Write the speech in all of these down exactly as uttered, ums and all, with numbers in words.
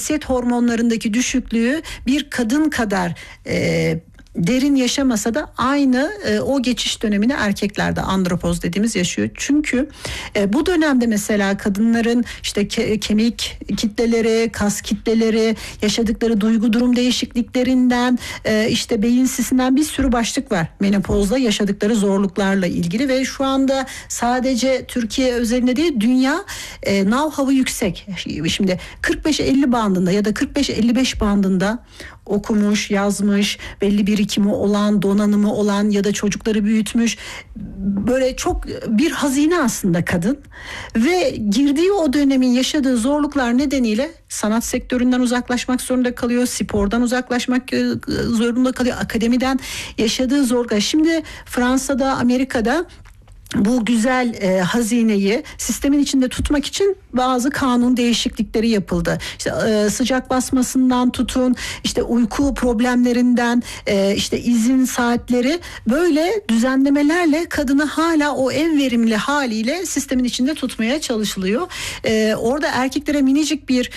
cinsiyet hormonlarındaki düşüklüğü bir kadın kadar e, derin yaşamasa da aynı e, o geçiş dönemini erkeklerde andropoz dediğimiz yaşıyor. Çünkü e, bu dönemde mesela kadınların işte ke- kemik kitleleri, kas kitleleri, yaşadıkları duygu durum değişikliklerinden, e, işte beyin sisinden bir sürü başlık var. Menopozda yaşadıkları zorluklarla ilgili ve şu anda sadece Türkiye özelinde değil, dünya e, know-how'ı yüksek. Şimdi kırk beş elli bandında ya da kırk beş elli beş bandında okumuş, yazmış, belli birikimi olan, donanımı olan ya da çocukları büyütmüş, böyle çok bir hazine aslında kadın ve girdiği o dönemin yaşadığı zorluklar nedeniyle sanat sektöründen uzaklaşmak zorunda kalıyor, spordan uzaklaşmak zorunda kalıyor, akademiden yaşadığı zorluklar. Şimdi Fransa'da, Amerika'da bu güzel e, hazineyi sistemin içinde tutmak için bazı kanun değişiklikleri yapıldı. İşte e, sıcak basmasından tutun, işte uyku problemlerinden, e, işte izin saatleri, böyle düzenlemelerle kadını hala o en verimli haliyle sistemin içinde tutmaya çalışılıyor. E, orada erkeklere minicik bir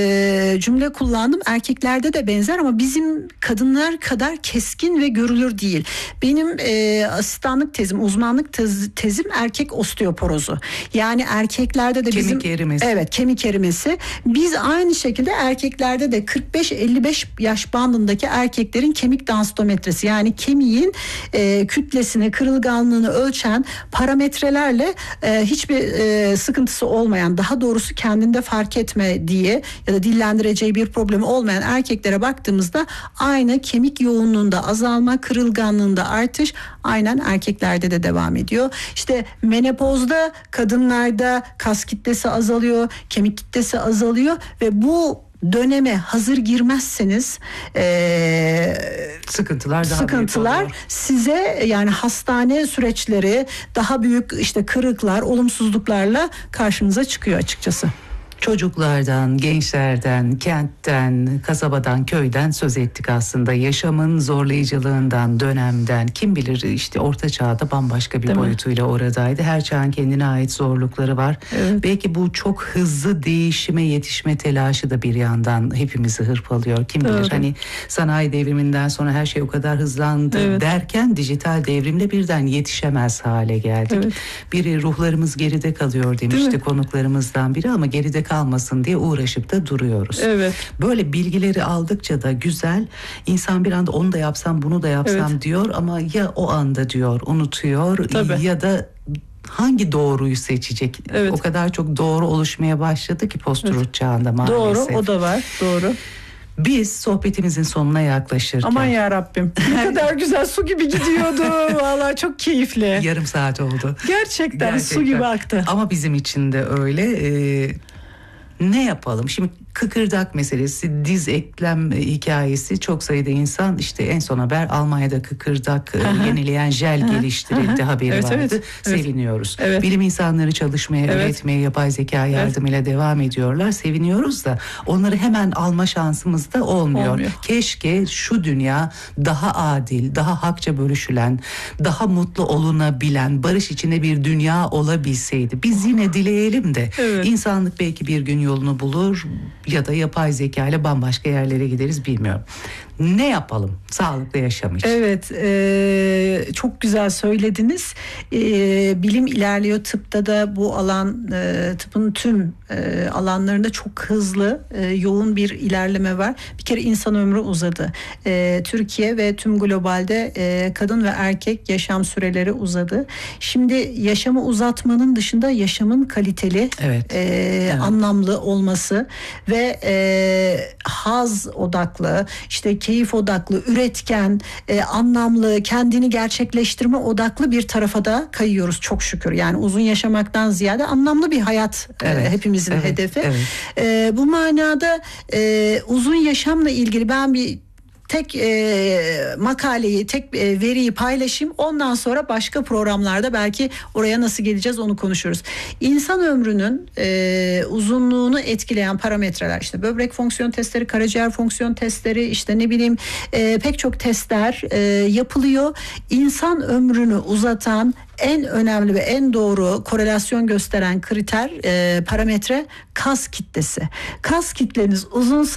e, cümle kullandım. Erkeklerde de benzer ama bizim kadınlar kadar keskin ve görülür değil. Benim e, asistanlık tezim, uzmanlık tez, tezim erkek osteoporozu. Yani erkeklerde de bizim kemik erimesi. Evet, kemik erimesi. Biz aynı şekilde erkeklerde de kırk beş elli beş yaş bandındaki erkeklerin kemik densitometresi, yani kemiğin e, kütlesini, kırılganlığını ölçen parametrelerle e, hiçbir e, sıkıntısı olmayan, daha doğrusu kendinde fark etme diye ya da dillendireceği bir problemi olmayan erkeklere baktığımızda aynı kemik yoğunluğunda azalma, kırılganlığında artış aynen erkeklerde de devam ediyor. İşte menopozda kadınlarda kas kitlesi azalıyor, kemik kitlesi azalıyor ve bu döneme hazır girmezseniz ee, sıkıntılar daha sıkıntılar size, yani hastane süreçleri, daha büyük işte kırıklar, olumsuzluklarla karşınıza çıkıyor açıkçası. Çocuklardan, gençlerden, kentten, kasabadan, köyden söz ettik aslında. Yaşamın zorlayıcılığından, dönemden, kim bilir işte orta çağda bambaşka bir Değil boyutuyla mi? Oradaydı. Her çağın kendine ait zorlukları var. Evet. Belki bu çok hızlı değişime yetişme telaşı da bir yandan hepimizi hırpalıyor. Kim bilir Doğru. hani sanayi devriminden sonra her şey o kadar hızlandı evet. derken dijital devrimle birden yetişemez hale geldik. Evet. Biri ruhlarımız geride kalıyor demişti konuklarımızdan biri, ama geride kalmasın diye uğraşıp da duruyoruz. Evet. Böyle bilgileri aldıkça da güzel, insan bir anda onu da yapsam bunu da yapsam evet. diyor ama ya o anda diyor unutuyor Tabii. ya da hangi doğruyu seçecek? Evet. O kadar çok doğru oluşmaya başladı ki post-truth evet. çağında maalesef. Doğru, o da var. Doğru. Biz sohbetimizin sonuna yaklaşırken. Aman ya Rabbim. Ne kadar güzel, su gibi gidiyordu. Vallahi çok keyifli. Yarım saat oldu. Gerçekten, Gerçekten su gibi aktı. Ama bizim için de öyle. Ee, ne yapalım? Şimdi kıkırdak meselesi, diz eklem hikayesi, çok sayıda insan, işte en son haber Almanya'da kıkırdak Aha. yenileyen jel Aha. geliştirildi Aha. haberi evet, vardı. Evet, Seviniyoruz. Evet. Bilim insanları çalışmaya, evet. öğretmeye, yapay zeka yardımıyla evet. devam ediyorlar. Seviniyoruz da onları hemen alma şansımız da olmuyor. olmuyor. Keşke şu dünya daha adil, daha hakça bölüşülen, daha mutlu olunabilen, barış içinde bir dünya olabilseydi. Biz yine dileyelim de evet. insanlık belki bir gün yolunu bulur ya da yapay zeka ile bambaşka yerlere gideriz, bilmiyorum. Ne yapalım sağlıklı yaşam için? Evet, e, çok güzel söylediniz. E, bilim ilerliyor, tıpta da bu alan, e, tıpın tüm e, alanlarında çok hızlı, e, yoğun bir ilerleme var. Bir kere insan ömrü uzadı. E, Türkiye ve tüm globalde e, kadın ve erkek yaşam süreleri uzadı. Şimdi yaşamı uzatmanın dışında yaşamın kaliteli, evet. E, evet. anlamlı olması ve e, haz odaklı, işte keyif odaklı, üretken, e, anlamlı, kendini gerçekleştirme odaklı bir tarafa da kayıyoruz çok şükür. Yani uzun yaşamaktan ziyade anlamlı bir hayat evet, e, hepimizin evet, hedefi. Evet. E, bu manada e, uzun yaşamla ilgili ben bir tek e, makaleyi, tek e, veriyi paylaşayım. Ondan sonra başka programlarda belki oraya nasıl geleceğiz onu konuşuruz. İnsan ömrünün e, uzunluğunu etkileyen parametreler, işte böbrek fonksiyon testleri, karaciğer fonksiyon testleri, işte ne bileyim e, pek çok testler e, yapılıyor. İnsan ömrünü uzatan en önemli ve en doğru korelasyon gösteren kriter, e, parametre kas kitlesi. Kas kitleniz uzunsa